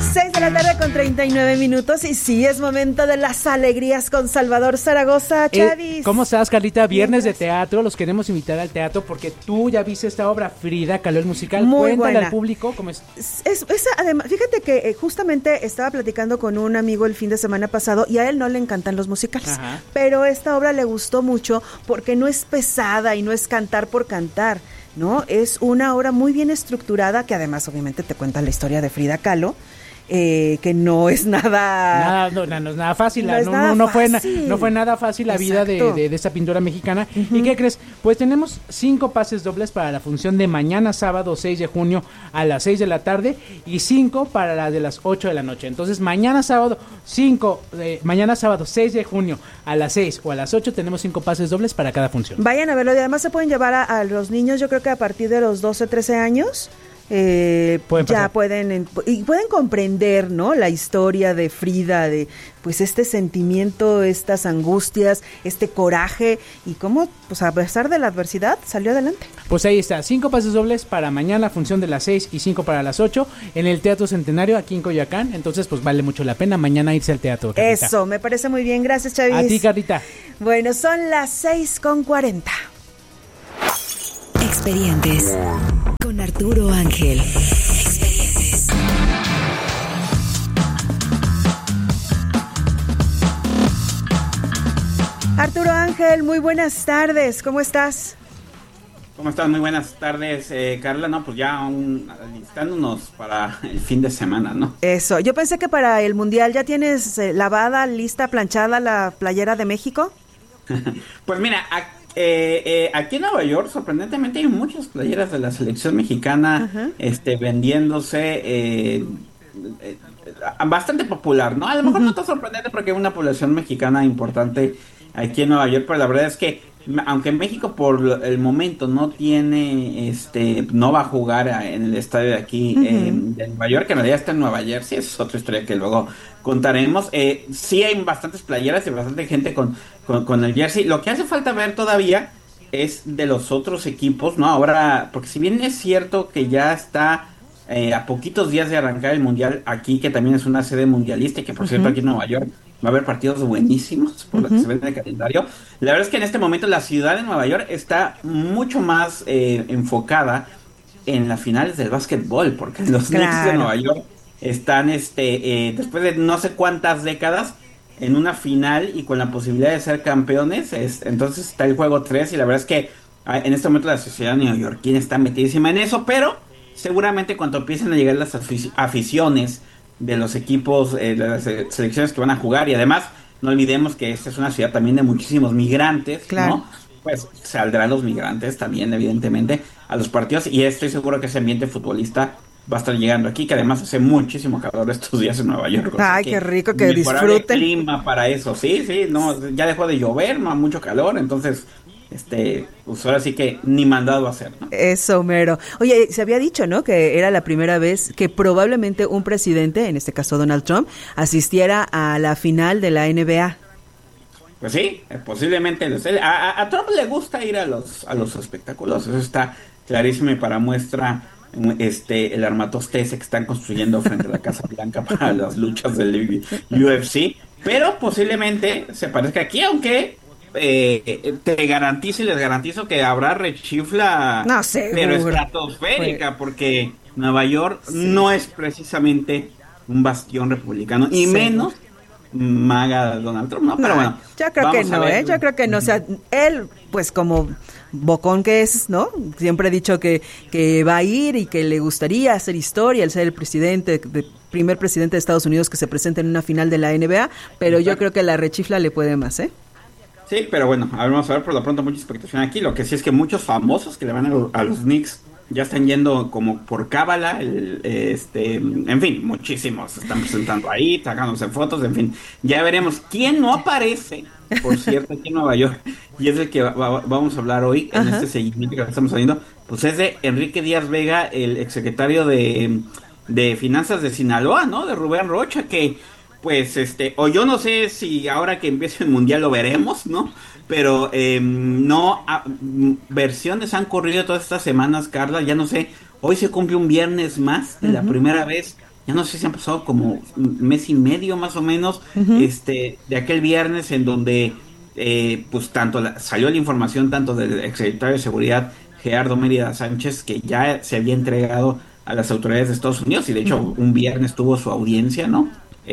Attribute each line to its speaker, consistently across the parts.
Speaker 1: 6:39 y sí, es momento de las alegrías con Salvador Zaragoza. Chavis.
Speaker 2: ¿Cómo estás, Carlita? Viernes de teatro, los queremos invitar al teatro porque tú ya viste esta obra, Frida Kahlo, el musical.
Speaker 1: Muy
Speaker 2: Cuéntale
Speaker 1: buena.
Speaker 2: al público cómo es.
Speaker 1: Además, fíjate que justamente estaba platicando con un amigo el fin de semana pasado y a él no le encantan los musicales. Ajá. Pero esta obra le gustó mucho porque no es pesada y no es cantar por cantar, ¿no? Es una obra muy bien estructurada que además obviamente te cuenta la historia de Frida Kahlo. Que no es nada...
Speaker 2: No es nada fácil.
Speaker 1: No
Speaker 2: fue nada fácil la vida de esta pintora mexicana. Uh-huh. ¿Y qué crees? Pues tenemos 5 pases dobles para la función de mañana sábado 6 de junio a las 6 de la tarde y 5 para la de las 8 de la noche. Entonces mañana sábado 6 de junio a las 6 o a las 8 tenemos 5 pases dobles para cada función.
Speaker 1: Vayan a verlo y además se pueden llevar a los niños, yo creo que a partir de los 12, 13 años... pueden comprender, ¿no? La historia de Frida, de pues este sentimiento, estas angustias, este coraje y cómo, pues a pesar de la adversidad, salió adelante.
Speaker 2: Pues ahí está, 5 pases dobles para mañana, función de las 6 y 5 para las 8 en el Teatro Centenario aquí en Coyoacán. Entonces, pues vale mucho la pena mañana irse al teatro, Carlita.
Speaker 1: Eso, me parece muy bien, gracias, Chavis.
Speaker 2: A ti, Carlita.
Speaker 1: Bueno, son las 6:40.
Speaker 3: Expedientes con Arturo Ángel. Expedientes.
Speaker 1: Arturo Ángel, muy buenas tardes, ¿cómo estás?
Speaker 4: ¿Cómo estás? Muy buenas tardes, Carla. No, pues ya alistándonos para el fin de semana, ¿no?
Speaker 1: Eso, yo pensé que para el Mundial ya tienes lavada, lista, planchada la playera de México.
Speaker 4: Pues mira, aquí en Nueva York, sorprendentemente, hay muchas playeras de la selección mexicana, uh-huh, vendiéndose, bastante popular, ¿no? A lo mejor, uh-huh, no tan sorprendente porque hay una población mexicana importante aquí en Nueva York, pero la verdad es que, aunque México por el momento no tiene, no va a jugar en el estadio de aquí, uh-huh, de Nueva York, que en realidad está en Nueva Jersey, esa es otra historia que luego contaremos. Sí hay bastantes playeras y bastante gente con el jersey. Lo que hace falta ver todavía es de los otros equipos, ¿no? Ahora, porque si bien es cierto que ya está a poquitos días de arrancar el Mundial aquí, que también es una sede mundialista, y que por cierto aquí en Nueva York va a haber partidos buenísimos por lo que se ve en el calendario. La verdad es que en este momento la ciudad de Nueva York está mucho más enfocada en las finales del básquetbol, porque los Knicks de Nueva York están después de no sé cuántas décadas en una final y con la posibilidad de ser campeones. Entonces está el juego 3 y la verdad es que en este momento la sociedad neoyorquina está metidísima en eso, pero seguramente cuando empiecen a llegar las aficiones de los equipos, de las selecciones que van a jugar, y además no olvidemos que esta es una ciudad también de muchísimos migrantes, claro, ¿no? Pues saldrán los migrantes también, evidentemente, a los partidos, y estoy seguro que ese ambiente futbolista va a estar llegando aquí, que además hace muchísimo calor estos días en Nueva York.
Speaker 1: Ay, qué rico, que disfruten.
Speaker 4: Clima para eso, sí, no, ya dejó de llover, no, mucho calor, entonces pues ahora sí que ni mandado a hacer, ¿no?
Speaker 1: Eso, mero. Oye, se había dicho, ¿no?, que era la primera vez que probablemente un presidente, en este caso Donald Trump, asistiera a la final de la NBA.
Speaker 4: Pues sí, posiblemente. A Trump le gusta ir a los espectáculos, eso está clarísimo, y para muestra el armatoste ese que están construyendo frente a la Casa Blanca para las luchas del UFC, pero posiblemente se parezca aquí, aunque te garantizo y les garantizo que habrá rechifla,
Speaker 1: no sé,
Speaker 4: pero estratosférica, porque Nueva York no es precisamente un bastión republicano, y menos maga Donald Trump, ¿no? Pero bueno,
Speaker 1: yo creo que no, yo creo que no, o sea, él, pues como bocón que es, ¿no? Siempre ha dicho que va a ir y que le gustaría hacer historia, el ser el primer presidente de Estados Unidos que se presenta en una final de la NBA, pero yo creo que la rechifla le puede más, ¿eh?
Speaker 4: Sí, pero bueno, vamos a ver, por lo pronto mucha expectación aquí. Lo que sí es que muchos famosos que le van a los Knicks ya están yendo como por cábala, en fin, muchísimos se están presentando ahí, sacándose fotos, en fin, ya veremos. ¿Quién no aparece, por cierto, aquí en Nueva York? Y es el que vamos a hablar hoy, en este seguimiento que estamos haciendo, pues es de Enrique Díaz Vega, el exsecretario de Finanzas de Sinaloa, ¿no? De Rubén Rocha, que pues o yo no sé si ahora que empiece el Mundial lo veremos, ¿no? Pero versiones han corrido todas estas semanas, Carla, ya no sé, hoy se cumple un viernes más de la primera vez ya no sé si han pasado como un mes y medio más o menos, de aquel viernes en donde pues salió la información tanto del exsecretario de Seguridad Gerardo Mérida Sánchez, que ya se había entregado a las autoridades de Estados Unidos, y de hecho un viernes tuvo su audiencia, ¿no?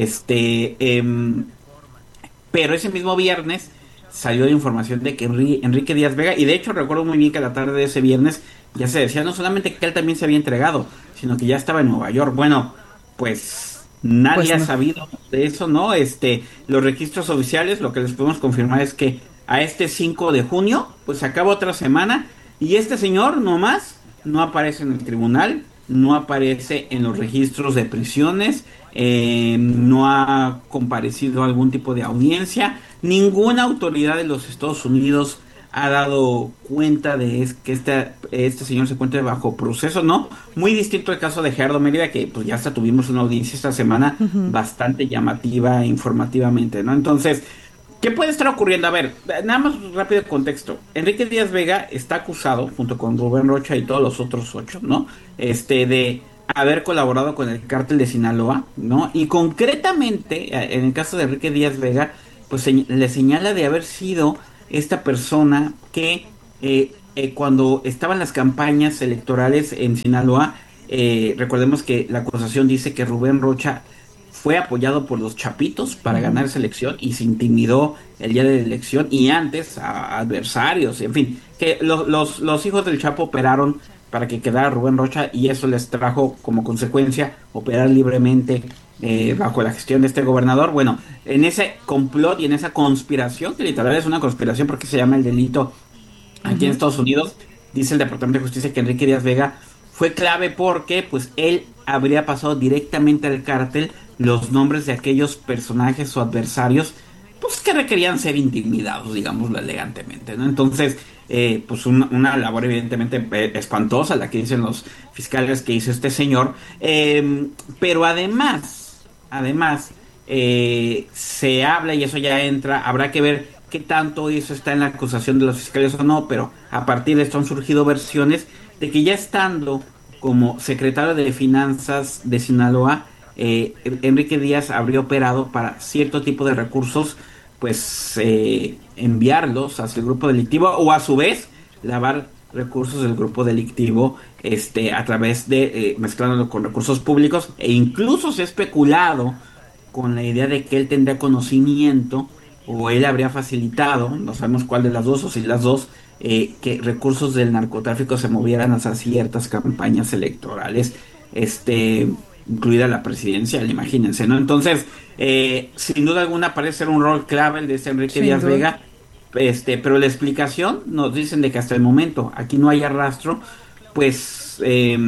Speaker 4: Pero ese mismo viernes salió la información de que Enrique Díaz Vega, y de hecho recuerdo muy bien que a la tarde de ese viernes ya se decía no solamente que él también se había entregado, sino que ya estaba en Nueva York. Bueno, pues nadie ha sabido de eso, ¿no? Los registros oficiales, lo que les podemos confirmar es que a este 5 de junio, pues acaba otra semana, y este señor nomás no aparece en el tribunal, no aparece en los registros de prisiones, no ha comparecido a algún tipo de audiencia. Ninguna autoridad de los Estados Unidos ha dado cuenta de que este señor se encuentre bajo proceso, ¿no? Muy distinto al caso de Gerardo Mérida, que pues ya hasta tuvimos una audiencia esta semana bastante llamativa informativamente, ¿no? Entonces, ¿qué puede estar ocurriendo? A ver, nada más rápido contexto. Enrique Díaz Vega está acusado, junto con Rubén Rocha y todos los otros 8, ¿no? De haber colaborado con el cártel de Sinaloa, ¿no? Y concretamente, en el caso de Enrique Díaz Vega, pues le señala de haber sido esta persona que cuando estaban las campañas electorales en Sinaloa, recordemos que la acusación dice que Rubén Rocha fue apoyado por los Chapitos para ganar esa elección y se intimidó el día de la elección y antes a adversarios, en fin, que los hijos del Chapo operaron para que quedara Rubén Rocha y eso les trajo como consecuencia operar libremente bajo la gestión de este gobernador. Bueno, en ese complot y en esa conspiración, que literal es una conspiración porque se llama el delito aquí en Estados Unidos, dice el Departamento de Justicia que Enrique Díaz Vega fue clave porque pues él habría pasado directamente al cártel los nombres de aquellos personajes o adversarios pues que requerían ser intimidados, digámoslo elegantemente, ¿no? Entonces, pues una labor evidentemente espantosa la que dicen los fiscales que hizo este señor, pero además se habla, y eso ya entra, habrá que ver qué tanto eso está en la acusación de los fiscales o no, pero a partir de esto han surgido versiones de que ya estando como secretario de Finanzas de Sinaloa, Enrique Díaz habría operado para cierto tipo de recursos, pues enviarlos hacia el grupo delictivo o a su vez lavar recursos del grupo delictivo a través de mezclándolo con recursos públicos, e incluso se ha especulado con la idea de que él tendría conocimiento o él habría facilitado, no sabemos cuál de las dos o si las dos, que recursos del narcotráfico se movieran hacia ciertas campañas electorales, incluida la presidencial, imagínense, ¿no? Entonces, sin duda alguna parece ser un rol clave el de Enrique Díaz Vega, pero la explicación nos dicen de que hasta el momento aquí no hay rastro, pues,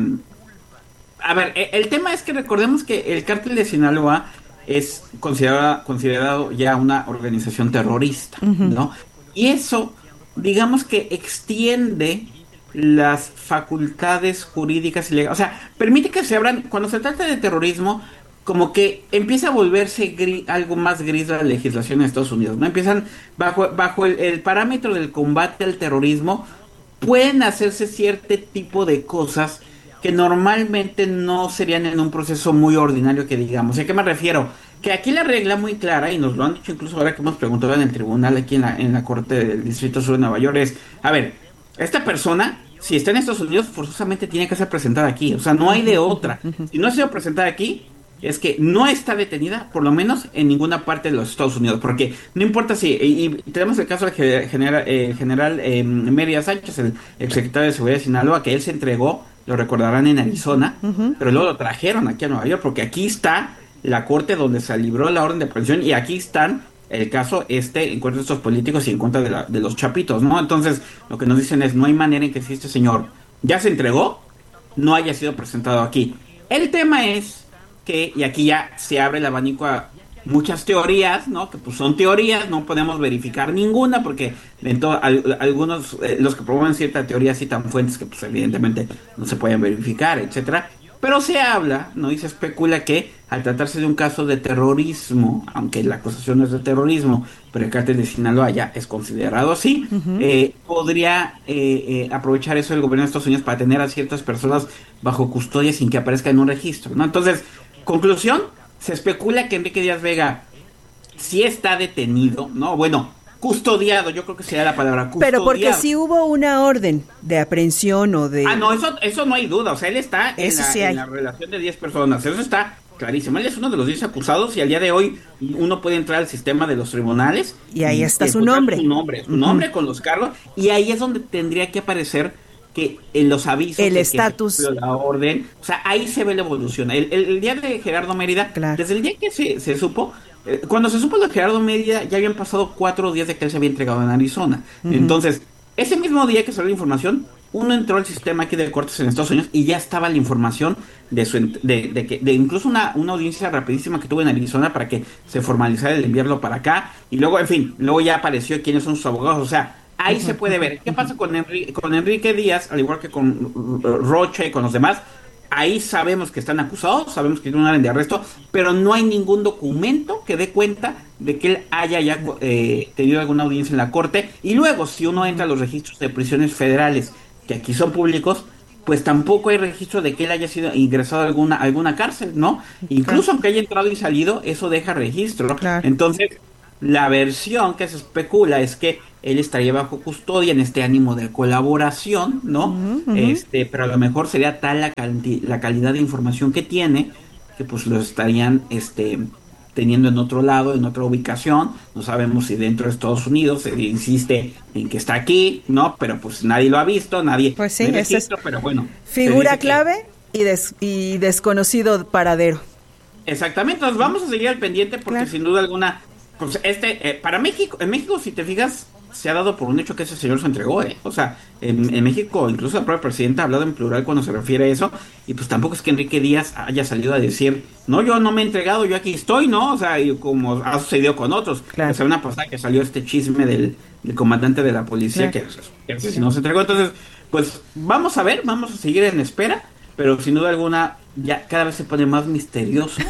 Speaker 4: a ver, el tema es que recordemos que el cártel de Sinaloa es considerado ya una organización terrorista, ¿no? Y eso, digamos que extiende las facultades jurídicas y legales, o sea, permite que se abran, cuando se trata de terrorismo, como que empieza a volverse algo más gris la legislación en Estados Unidos, ¿no? Empiezan bajo el parámetro del combate al terrorismo, pueden hacerse cierto tipo de cosas que normalmente no serían en un proceso muy ordinario, que digamos. ¿A qué me refiero? Que aquí la regla muy clara, y nos lo han dicho incluso ahora que hemos preguntado en el tribunal aquí en la Corte del Distrito Sur de Nueva York, es, a ver, esta persona, si está en Estados Unidos, forzosamente tiene que ser presentada aquí, o sea, no hay de otra. Si no ha sido presentada aquí, es que no está detenida, por lo menos en ninguna parte de los Estados Unidos, porque no importa si, y tenemos el caso del general Mérida Sánchez, el exsecretario de Seguridad de Sinaloa, que él se entregó, lo recordarán, en Arizona, pero luego lo trajeron aquí a Nueva York, porque aquí está la corte donde se libró la orden de aprehensión, y aquí están el caso en contra de estos políticos y en contra de los chapitos, ¿no? Entonces, lo que nos dicen es, no hay manera en que si este señor ya se entregó, no haya sido presentado aquí. El tema es que, y aquí ya se abre el abanico a muchas teorías, ¿no? Que pues son teorías, no podemos verificar ninguna, porque algunos, los que promueven cierta teoría citan fuentes que pues evidentemente no se pueden verificar, etcétera. Pero se habla, ¿no? Y se especula que al tratarse de un caso de terrorismo, aunque la acusación no es de terrorismo, pero el cártel de Sinaloa ya es considerado así, podría aprovechar eso el gobierno de Estados Unidos para tener a ciertas personas bajo custodia sin que aparezca en un registro, ¿no? Entonces, conclusión, se especula que Enrique Díaz Vega sí está detenido, ¿no? Bueno, custodiado, yo creo que sería la palabra, custodiado.
Speaker 1: Pero porque sí hubo una orden de aprehensión o de...
Speaker 4: No, eso no hay duda, o sea, él está en la relación de 10 personas, eso está clarísimo. Él es uno de los 10 acusados y al día de hoy uno puede entrar al sistema de los tribunales.
Speaker 1: Y ahí está su nombre.
Speaker 4: Su nombre con los cargos, y ahí es donde tendría que aparecer que en los avisos
Speaker 1: el estatus,
Speaker 4: la orden, o sea, ahí se ve la evolución. El día de Gerardo Mérida, claro, desde el día que se supo, cuando se supo de Gerardo Mérida, ya habían pasado 4 días de que él se había entregado en Arizona. Entonces, ese mismo día que salió la información, uno entró al sistema aquí de cortes en Estados Unidos y ya estaba la información de incluso una audiencia rapidísima que tuvo en Arizona para que se formalizara el enviarlo para acá, y luego, en fin, luego ya apareció quiénes son sus abogados, o sea, ahí se puede ver qué pasa con Enrique Díaz, al igual que con Rocha y con los demás. Ahí sabemos que están acusados, sabemos que tienen una orden de arresto, pero no hay ningún documento que dé cuenta de que él haya ya tenido alguna audiencia en la corte. Y luego, si uno entra a los registros de prisiones federales, que aquí son públicos, pues tampoco hay registro de que él haya sido ingresado a alguna cárcel, ¿no? Incluso aunque haya entrado y salido, eso deja registro. Claro. Entonces, la versión que se especula es que él estaría bajo custodia en este ánimo de colaboración, ¿no? Pero a lo mejor sería tal la calidad de información que tiene, que pues lo estarían teniendo en otro lado, en otra ubicación. No sabemos si dentro de Estados Unidos se insiste en que está aquí, ¿no? Pero pues nadie lo ha visto, nadie...
Speaker 1: Pues sí,
Speaker 4: registro, pero bueno.
Speaker 1: Figura clave y desconocido paradero.
Speaker 4: Exactamente, nos vamos a seguir al pendiente porque claro, sin duda alguna... Pues para México, en México, si te fijas, se ha dado por un hecho que ese señor se entregó, O sea, en México, incluso la propia presidenta ha hablado en plural cuando se refiere a eso, y pues tampoco es que Enrique Díaz haya salido a decir, no, yo no me he entregado, yo aquí estoy, ¿no? O sea, y como ha sucedido con otros. Claro. La semana pasada que salió este chisme del comandante de la policía, claro, que asesinó, se entregó. Entonces, pues vamos a ver, vamos a seguir en espera, pero sin duda alguna ya cada vez se pone más misterioso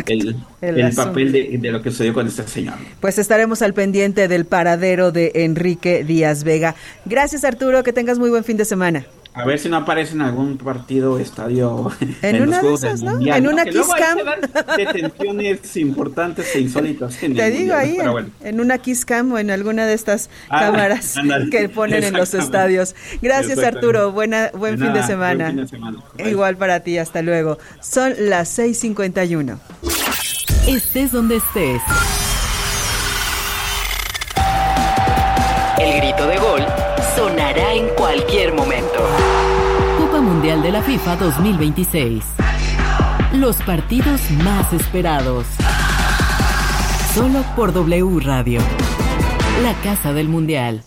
Speaker 4: el papel de lo que sucedió con este señor.
Speaker 1: Pues estaremos al pendiente del paradero de Enrique Díaz Vega. Gracias, Arturo, que tengas muy buen fin de semana.
Speaker 4: A ver si no aparece en algún partido, estadio,
Speaker 1: en una de esas, ¿no? Mundial, en una Kiss Cam.
Speaker 4: Detenciones importantes e insólitas.
Speaker 1: Te digo ahí, en una Kiss Cam o en alguna de estas cámaras que ponen en los estadios. Gracias, Arturo. Buen fin de semana. Igual para ti, hasta luego. Son las 6:51.
Speaker 3: Estés donde estés. El grito de gol sonará en cualquier momento. Copa Mundial de la FIFA 2026. Los partidos más esperados. Solo por W Radio. La casa del Mundial.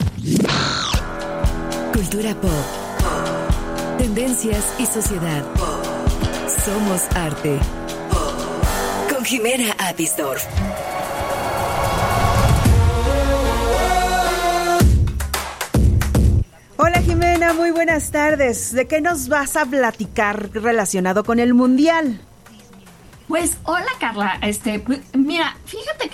Speaker 3: Cultura pop. Tendencias y sociedad. Somos arte. Con Jimena Apisdorf.
Speaker 1: Hola Jimena, muy buenas tardes. ¿De qué nos vas a platicar relacionado con el Mundial?
Speaker 5: Pues hola Carla, mira, fíjate que